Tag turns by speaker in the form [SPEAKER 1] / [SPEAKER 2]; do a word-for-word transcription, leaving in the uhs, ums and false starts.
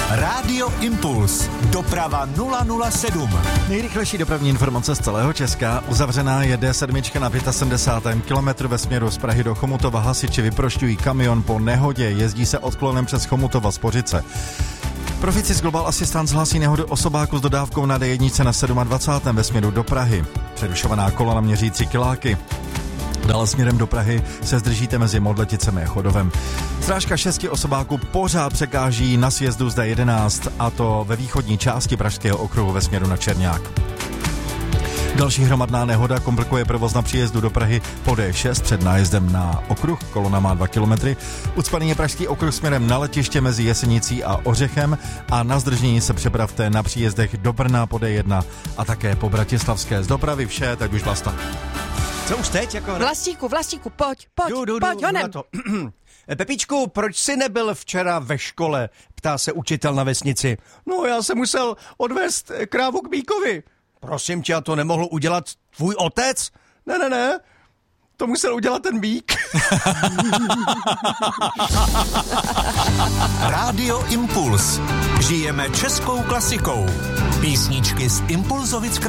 [SPEAKER 1] Rádio Impuls. Doprava nula nula sedm.
[SPEAKER 2] Nejrychlejší dopravní informace z celého Česka. Uzavřená je D sedm na sedmdesátém pátém kilometru ve směru z Prahy do Chomutova. Hasiči vyprošťují kamion po nehodě. Jezdí se odklonem přes Chomutova Spořice. Proficis Global Assistance hlásí nehodu osobáku s dodávkou na D jedna na dvacátém sedmém ve směru do Prahy. Přerušovaná kolona měří tři kiláky. Dále směrem do Prahy se zdržíte mezi Modleticemi a Chodovem. Strážka šesti osobáků pořád překáží na sjezdu z D jedenáct, a to ve východní části Pražského okruhu ve směru na Čerňák. Další hromadná nehoda komplikuje provoz na příjezdu do Prahy po D šest před nájezdem na okruh. Kolona má dva kilometry. Ucpaný je pražský okruh směrem na letiště mezi Jesenicí a Ořechem a na zdržení se přepravte na příjezdech do Brna po D jedna a také po Bratislavské. Z dopravy vše, tak už Vlasta.
[SPEAKER 3] Co už teď? Jako...
[SPEAKER 4] Vlastíku, Vlastíku, pojď, pojď,
[SPEAKER 3] jdu, jdu,
[SPEAKER 4] pojď,
[SPEAKER 3] jdu,
[SPEAKER 4] honem.
[SPEAKER 3] na to. Pepičku, proč jsi nebyl včera ve škole? Ptá se učitel na vesnici. No, já jsem musel odvést krávu k býkovi. Prosím tě, a to nemohl udělat tvůj otec? Ne, ne, ne, to musel udělat ten býk.
[SPEAKER 1] Rádio Impuls. Žijeme českou klasikou. Písničky z Impulzovic kraje.